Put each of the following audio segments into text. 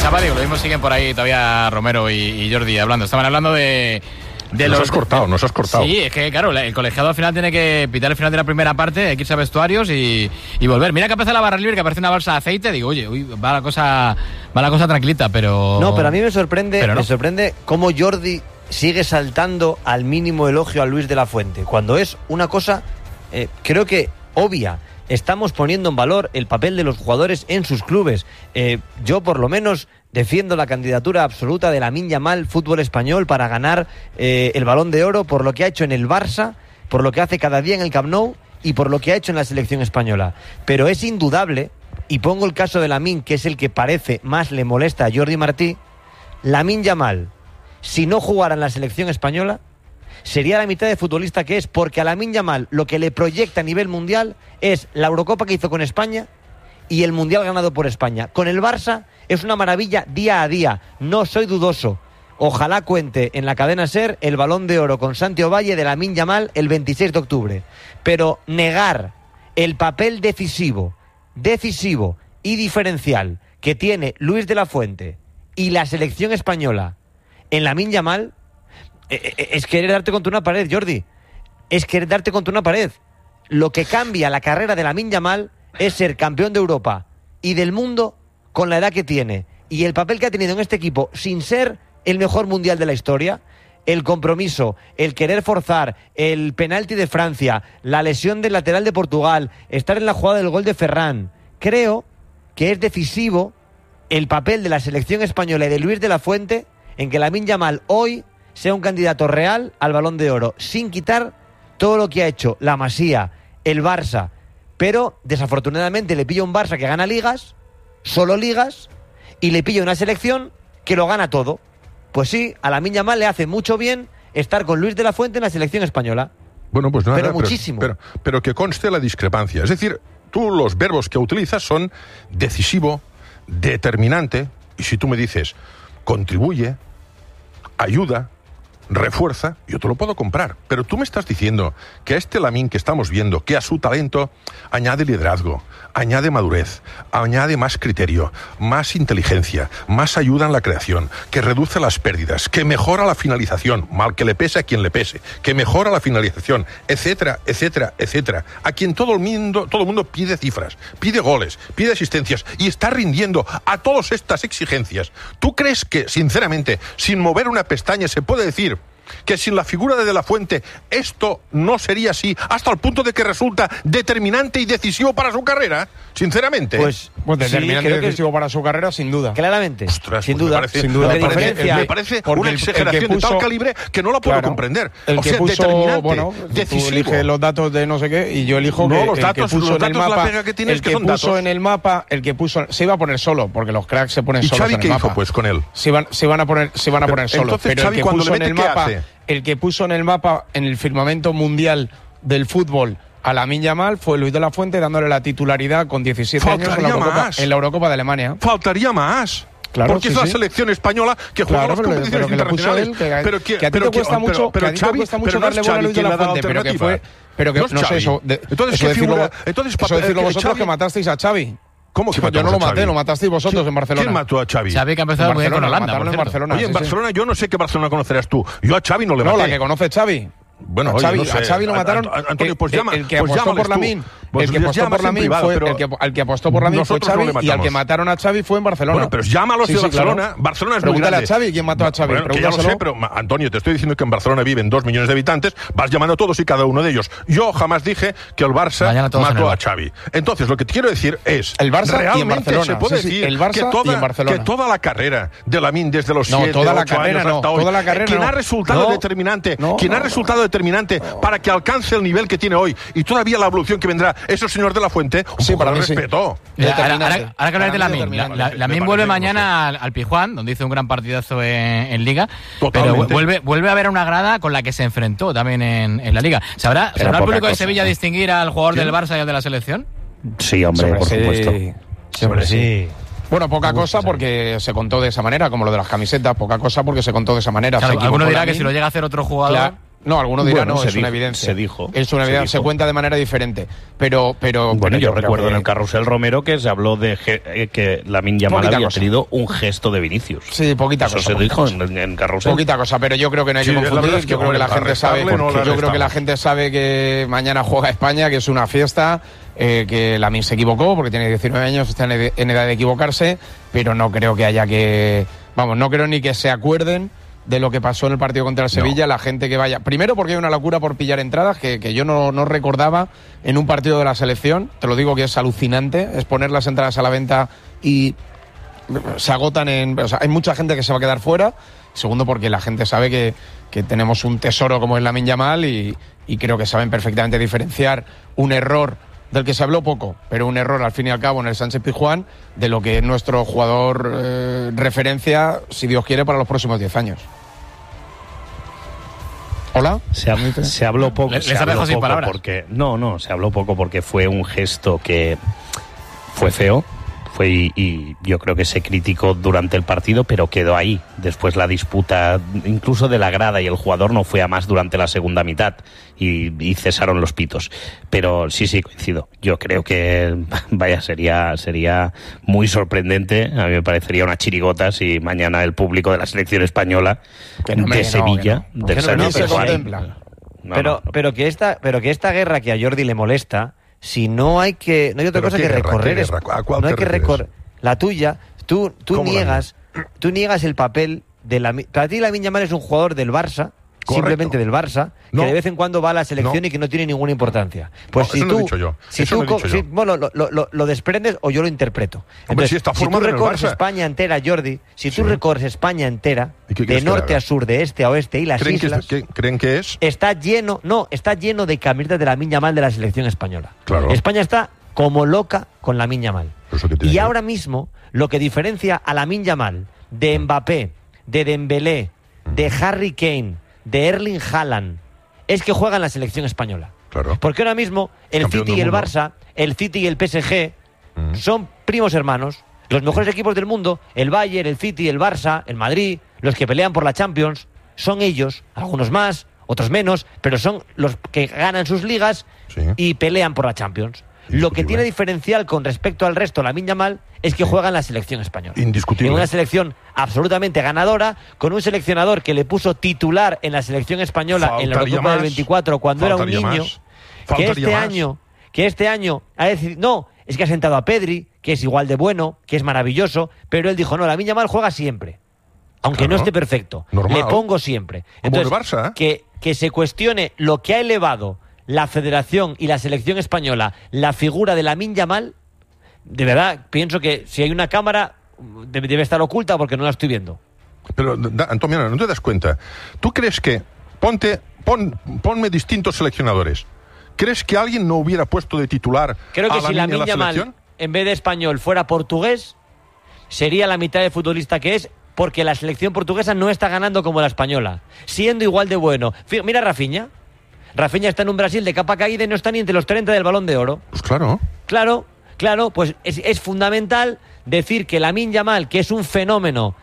pensaba, digo, lo mismo siguen por ahí todavía Romero y Jordi hablando. Estaban hablando de nos has cortado. Sí, es que claro, el colegiado al final tiene que pitar el final de la primera parte, hay que irse a vestuarios y volver. Mira que aparece la barra libre, que aparece una balsa de aceite, digo, oye, va la cosa tranquilita, pero... No, pero a mí me sorprende cómo Jordi sigue saltando al mínimo elogio a Luis de la Fuente, cuando es una cosa, creo que obvia. Estamos poniendo en valor el papel de los jugadores en sus clubes. Yo, por lo menos, defiendo la candidatura absoluta de Lamine Yamal, fútbol español, para ganar el Balón de Oro por lo que ha hecho en el Barça, por lo que hace cada día en el Camp Nou y por lo que ha hecho en la selección española. Pero es indudable, y pongo el caso de Lamine, que es el que parece más le molesta a Jordi Martí, Lamine Yamal, si no jugara en la selección española, sería la mitad de futbolista que es, porque a Lamine Yamal lo que le proyecta a nivel mundial es la Eurocopa que hizo con España y el Mundial ganado por España. Con el Barça es una maravilla día a día, no soy dudoso. Ojalá cuente en la cadena SER el Balón de Oro con Santi Ovalle de Lamine Yamal el 26 de octubre. Pero negar el papel decisivo y diferencial que tiene Luis de la Fuente y la selección española en Lamine Yamal es querer darte contra una pared, Jordi. Es querer darte contra una pared. Lo que cambia la carrera de Lamine Yamal es ser campeón de Europa y del mundo con la edad que tiene. Y el papel que ha tenido en este equipo, sin ser el mejor mundial de la historia, el compromiso, el querer forzar, el penalti de Francia, la lesión del lateral de Portugal, estar en la jugada del gol de Ferran. Creo que es decisivo el papel de la selección española y de Luis de la Fuente en que Lamine Yamal hoy sea un candidato real al Balón de Oro, sin quitar todo lo que ha hecho la Masía, el Barça. Pero desafortunadamente le pilla un Barça que gana ligas, solo ligas, y le pilla una selección que lo gana todo. Pues sí, a Lamine Yamal le hace mucho bien estar con Luis de la Fuente en la selección española. Bueno, pues nada, pero muchísimo. Pero que conste la discrepancia. Es decir, tú los verbos que utilizas son decisivo, determinante, y si tú me dices contribuye, ayuda, refuerza, yo te lo puedo comprar. Pero tú me estás diciendo que a este Lamine que estamos viendo, que a su talento añade liderazgo, añade madurez, añade más criterio, más inteligencia, más ayuda en la creación, que reduce las pérdidas, que mejora la finalización, mal que le pese a quien le pese, que mejora la finalización, etcétera, etcétera, etcétera. A quien todo el mundo pide cifras, pide goles, pide asistencias y está rindiendo a todas estas exigencias. ¿Tú crees que, sinceramente, sin mover una pestaña se puede decir que sin la figura de la Fuente esto no sería así, hasta el punto de que resulta determinante y decisivo para su carrera? Sinceramente. Pues determinante y decisivo para su carrera, sin duda. Claramente. Ostras, sin pues duda. Me parece una exageración de tal calibre que no la puedo comprender. El que puso, bueno, decisivo. Tú eliges los datos de no sé qué y yo elijo no, que los datos, que puso los en el mapa, la pega que tienes, el que que son puso datos. en el mapa, el que puso se iba a poner solo, porque los cracks se ponen ¿Y solos Xavi en el qué mapa. hizo pues con él? Se van a poner solos. Entonces, Pero Xavi, el que cuando puso le en el mete, ¿qué mapa, hace? el que puso en el mapa en el firmamento mundial del fútbol a Lamine Yamal fue Luis de la Fuente, dándole la titularidad con 17 años en la Eurocopa de Alemania. Faltaría más. Claro, porque es la selección española que juega las competiciones internacionales. Que a ti te cuesta mucho darle bola a Luis de la Fuente, pero que no sé eso. Eso decirlo vosotros que matasteis a Xavi. ¿Cómo que yo no lo maté, lo matasteis vosotros en Barcelona. ¿Quién mató a Xavi? Xavi que ha empezado muy bien con Holanda. En Barcelona. Oye, en Barcelona yo no sé qué Barcelona conocerás tú. Yo a Xavi no le maté. No, la que conoce Xavi. Bueno, a no sé. Xavi lo mataron. Antonio, pues llama. El que apostó por Lamine. El que apostó por Lamine fue el que apostó por Lamine fue Xavi y al que mataron a Xavi fue en Barcelona. Bueno, pero llámalos de Barcelona. Claro. Barcelona es muy grande. Pregúntale a Xavi quién mató a Xavi. Bueno, que ya lo sé, pero Antonio, te estoy diciendo que en Barcelona viven 2 millones de habitantes. Vas llamando a todos y cada uno de ellos. Yo jamás dije que el Barça mató a Xavi. Entonces, lo que te quiero decir es el Barça realmente y en Barcelona. Se puede decir el Barça y en Barcelona. Que toda la carrera de Lamine desde los 7 toda la 8 carrera años hasta hoy, toda la carrera quien ha resultado determinante, para que alcance el nivel que tiene hoy y todavía la evolución que vendrá, eso, señor de la Fuente, sí, para mí respeto. Ahora que habláis de Lamine, Lamine vuelve mañana al Pizjuán, donde hizo un gran partidazo en Liga. Totalmente. Pero vuelve a ver una grada con la que se enfrentó también en la Liga. ¿Sabrá el público de Sevilla distinguir al jugador del Barça y al de la selección? Sí, hombre, por supuesto. Siempre sí. Bueno, poca cosa porque se contó de esa manera, como lo de las camisetas, poca cosa porque se contó de esa manera. Claro, alguno dirá que si lo llega a hacer otro jugador... No, algunos dirán, no, es una evidencia. Se dijo. Es una evidencia, se cuenta de manera diferente. Pero bueno, yo recuerdo en el carrusel Romero que se habló de que Lamine Yamal había tenido un gesto de Vinicius. Sí, poquita cosa. Eso se dijo en carrusel. Poquita cosa, pero yo creo que no hay que confundir. Yo creo que la gente sabe. Yo creo que la gente sabe que mañana juega España, que es una fiesta. Que Lamine se equivocó porque tiene 19 años, está en edad de equivocarse, pero no creo que haya que... Vamos, no creo ni que se acuerden de lo que pasó en el partido contra el Sevilla, la gente que vaya. Primero porque hay una locura por pillar entradas que yo no recordaba en un partido de la selección. Te lo digo que es alucinante, es poner las entradas a la venta y se agotan o sea, hay mucha gente que se va a quedar fuera. Segundo porque la gente sabe que tenemos un tesoro como es Lamine Yamal y creo que saben perfectamente diferenciar un error del que se habló poco, pero un error al fin y al cabo en el Sánchez-Pizjuán, de lo que es nuestro jugador referencia, si Dios quiere, para los próximos 10 años. ¿Hola? Se habló poco. Se habló poco porque se habló poco porque fue un gesto que fue feo. Y yo creo que se criticó durante el partido, pero quedó ahí. Después la disputa, incluso de la grada y el jugador, no fue a más durante la segunda mitad y cesaron los pitos. Pero sí, coincido. Yo creo que, sería muy sorprendente. A mí me parecería una chirigota si mañana el público de la selección española de Sevilla, del Sánchez-Pizjuán. Pero que esta guerra que a Jordi le molesta... Si no hay otra cosa que recorrer. No hay que recorrer. La tuya, tú niegas el papel de para ti Lamine Yamal es un jugador del Barça, simplemente del Barça, que de vez en cuando va a la selección y que no tiene ninguna importancia. Pues si tú, lo desprendes o yo lo interpreto. Entonces, si tú recorres España entera, Jordi, tú recorres España entera, de norte a sur, de este a oeste y las islas, ¿creen que es? Está lleno de camisetas de Lamine Yamal de la selección española. Claro. España está como loca con Lamine Yamal. Y ahora mismo, lo que diferencia a Lamine Yamal de Mbappé, de Dembélé, de Harry Kane, de Erling Haaland, es que juega en la selección española. Claro. Porque ahora mismo el City y el Barça, el City y el PSG son primos hermanos. Los mejores equipos del mundo, el Bayern, el City, el Barça, el Madrid, los que pelean por la Champions, son ellos, algunos más, otros menos, pero son los que ganan sus ligas y pelean por la Champions. Lo que tiene diferencial con respecto al resto, Lamine Yamal, es que juega en la selección española. Indiscutible. En una selección absolutamente ganadora, con un seleccionador que le puso titular en la selección española en la Eurocopa del 24 cuando era un niño, que este año ha decidido, no, es que ha sentado a Pedri, que es igual de bueno, que es maravilloso, pero él dijo, no, Lamine Yamal juega siempre. Aunque no esté perfecto. Normal. Le pongo siempre. Entonces, como el Barça, que se cuestione lo que ha elevado la Federación y la selección española, la figura de Lamine Yamal, de verdad, pienso que si hay una cámara debe estar oculta porque no la estoy viendo. Pero, Antonio, ¿no te das cuenta? ¿Tú crees que... Ponme distintos seleccionadores. ¿Crees que alguien no hubiera puesto de titular Creo que a si Lamine Yamal, en vez de español, fuera portugués, sería la mitad de futbolista que es, porque la selección portuguesa no está ganando como la española, siendo igual de bueno. Mira a Rafinha. Rafinha está en un Brasil de capa caída y no está ni entre los 30 del Balón de Oro. Pues claro. Claro, pues es fundamental decir que Lamine Yamal, que es un fenómeno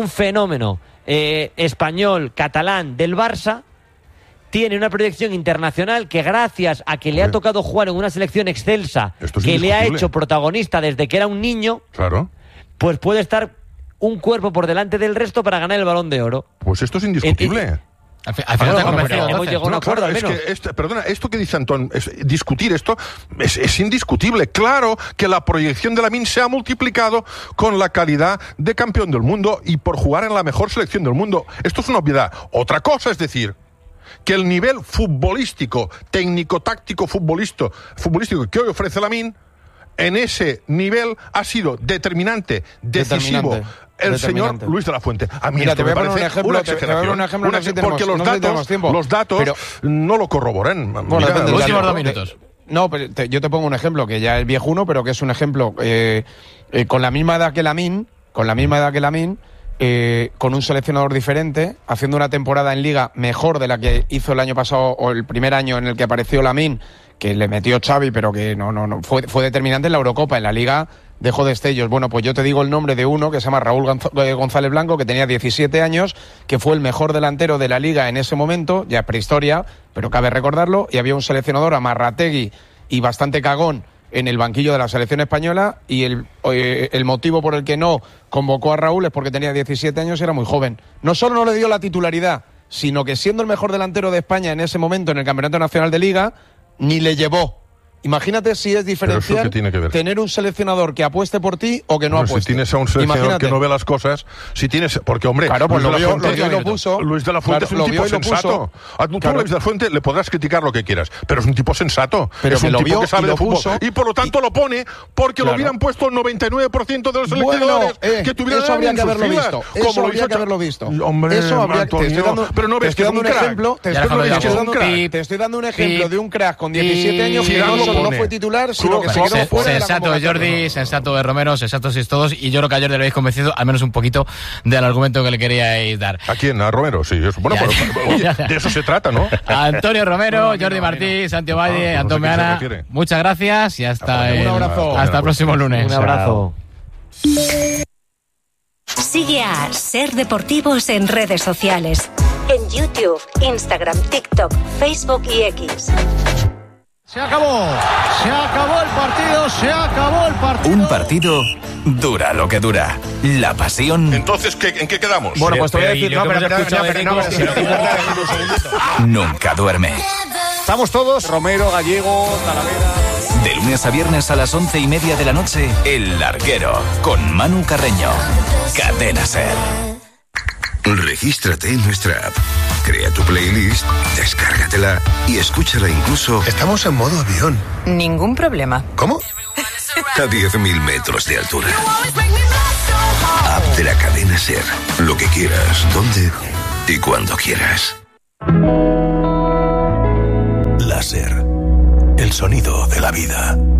español, catalán del Barça, tiene una proyección internacional que gracias a que le ha tocado jugar en una selección excelsa, que le ha hecho protagonista desde que era un niño, pues puede estar un cuerpo por delante del resto para ganar el Balón de Oro. Pues esto es indiscutible. Al final te convencido. Hemos llegado a un acuerdo, al menos. Perdona, esto que dice Antón, discutir esto es indiscutible. Claro que la proyección de Lamine se ha multiplicado con la calidad de campeón del mundo y por jugar en la mejor selección del mundo. Esto es una obviedad. Otra cosa es decir que el nivel futbolístico, técnico-táctico futbolístico que hoy ofrece Lamine, en ese nivel ha sido decisivo el señor Luis de la Fuente. A mí mira, te voy a poner un ejemplo, porque los datos no lo corroboran. Bueno, los últimos 2 minutos. No, pero yo te pongo un ejemplo que ya es viejuno, pero que es un ejemplo con la misma edad que Lamine, con un seleccionador diferente, haciendo una temporada en Liga mejor de la que hizo el año pasado o el primer año en el que apareció Lamine, que le metió Xavi, pero que no fue determinante en la Eurocopa. En la Liga dejó destellos. Bueno, pues yo te digo el nombre de uno que se llama Raúl González Blanco, que tenía 17 años, que fue el mejor delantero de la Liga en ese momento, ya prehistoria, pero cabe recordarlo, y había un seleccionador, Amarrategui, y bastante cagón en el banquillo de la selección española, y el motivo por el que no convocó a Raúl es porque tenía 17 años y era muy joven. No solo no le dio la titularidad, sino que siendo el mejor delantero de España en ese momento en el Campeonato Nacional de Liga, ni le llevó. Imagínate si es diferencial tener un seleccionador que apueste por ti o que no apueste. Si tienes a un seleccionador que no ve las cosas, si tienes, porque hombre, claro, pues Luis de la Fuente es un tipo sensato. Tú a Luis de la Fuente le podrás criticar lo que quieras, pero es un tipo sensato, pero es un tipo que sabe de fútbol y por lo tanto lo pone porque lo hubieran puesto el 99% de los seleccionadores que tuvieran eso habría que haberlo visto. Eso habría que haberlo visto. Hombre, pero no ves que es un ejemplo. Te estoy dando un ejemplo de un crack con 17 años que no fue titular, sino que se quedó fuera de la sensato Jordi, sensato de Romero, sensato sois todos, y yo creo que ayer le habéis convencido al menos un poquito del argumento que le queríais dar. ¿A quién? ¿A Romero? Sí, eso. Bueno, oye, de eso se trata, ¿no? A Antonio Romero, Jordi Martí, Santi Valle, Antón Meana, muchas gracias y hasta el próximo lunes. Un abrazo. Sigue a Ser Deportivos en redes sociales, en YouTube, Instagram, TikTok, Facebook y X. Se acabó el partido. Un partido dura lo que dura. La pasión. Entonces, ¿en qué quedamos? Bueno, pues te voy a decir, nunca duerme. Estamos todos, Romero, Gallego, Talavera. De lunes a viernes a las 11:30 de la noche, El Larguero, con Manu Carreño. Cadena SER. Regístrate en nuestra app. Crea tu playlist, descárgatela y escúchala incluso... Estamos en modo avión. Ningún problema. ¿Cómo? A 10.000 metros de altura. App de la cadena SER. Lo que quieras, donde y cuando quieras. La SER. El sonido de la vida.